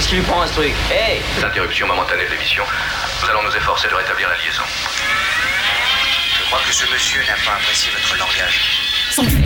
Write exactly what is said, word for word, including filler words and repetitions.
Qu'est-ce qui lui prend à ce truc? Hey! Interruption momentanée de l'émission. Nous allons nous efforcer de rétablir la liaison. Je crois que ce monsieur n'a pas apprécié votre langage. Son